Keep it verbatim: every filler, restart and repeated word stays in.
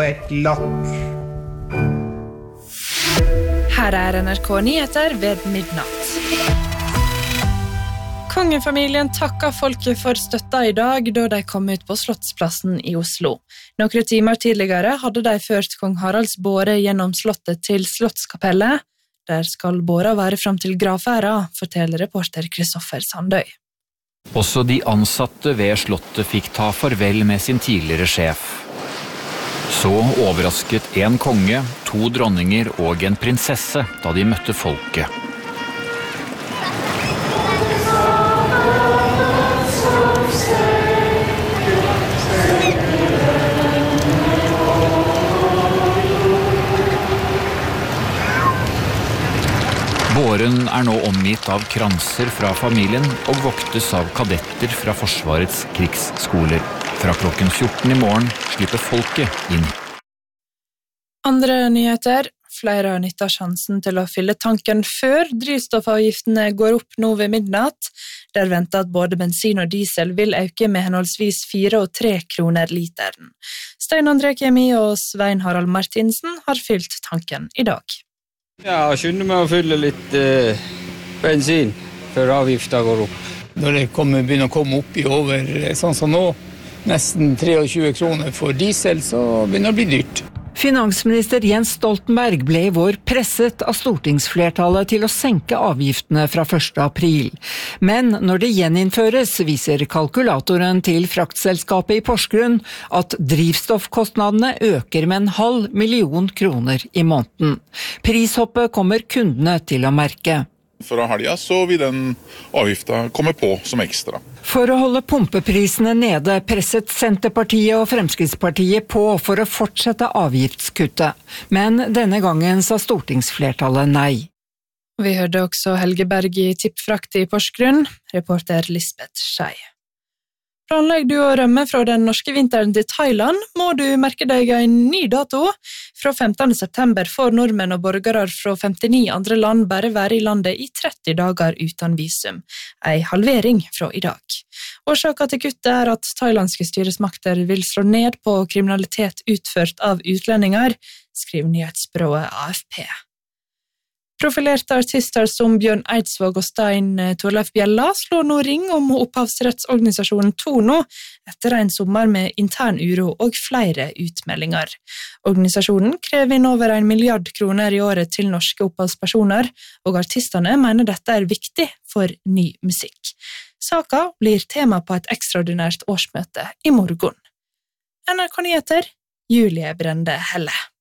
et lakk. Her er N R K Nyheter ved midnatt. Kongefamilien takker folket for støtta i dag da de kom ut på Slottsplassen i Oslo. Noen timer tidligere hadde de ført kong Haralds båre gjennom slottet til Slottskapellet. Der skal båra være frem til gravferda, forteller reporter Kristoffer Sandøy. Også de ansatte ved slottet fikk ta farvel med sin tidligere sjef. Så overrasket en konge, to dronninger og en prinsesse da de møtte folket. Båren er nå omgitt av kranser fra familien og voktes av kadetter fra Forsvarets krigsskoler. Fra klokken fjorten i morgen slipper folket inn. Andre nyheter. Flere har nyttet sjansen til å fylle tanken før drivstoffavgiftene går opp nå ved midnatt. Det er ventet at både bensin og diesel vil øke med henholdsvis fire og tre kroner literen. Stein André Kemi og Svein Harald Martinsen har fylt tanken i dag. Ja, jeg skynder meg å fylle litt eh, bensin før avgiften går opp. Når det kommer, begynner å komme opp i over, sånn som nå, nesten tjuetre kroner for diesel, så begynner det å bli dyrt. Finansminister Jens Stoltenberg ble i vår presset av stortingsflertallet til å senke avgiftene fra første april. Men når det gjeninnføres, viser kalkulatoren til fraktselskapet i Porsgrunn at drivstoffkostnadene øker med en halv million kroner i måneden. Prishoppet kommer kundene til å merke. Fra helga så vil den avgiften komme på som ekstra. For å holde pumpeprisene nede presset Senterpartiet og Fremskrittspartiet på for å fortsette avgiftskuttet. Men denne gangen sa stortingsflertallet nei. Vi hørte også Helge Berg i Tippfrakt i Porsgrunn, reporter Lisbeth Skei. Planlegger du å rømme fra den norske vinteren til Thailand, må du merke deg en ny dato. Fra femtende september får nordmenn og borgere fra femtini andre land bare være i landet i tretti dager uten visum. En halvering fra i dag. Årsaken til kuttet er at thailandske styresmakter vil slå ned på kriminalitet utført av utlendinger, skriver nyhetsbyrået A F P. Profilerte artister som Bjørn Eidsvåg og Stein Torleif Bjella slår nå ring om opphavsrettsorganisasjonen Tono etter en sommer med intern uro og flere utmeldinger. Organisasjonen krever inn over en milliard kroner i året til norske opphavspersoner, og artistene mener dette er viktig for ny musikk. Saka blir tema på et ekstraordinært årsmøte i morgen. N R K Nyheter, Julie Brende Helle.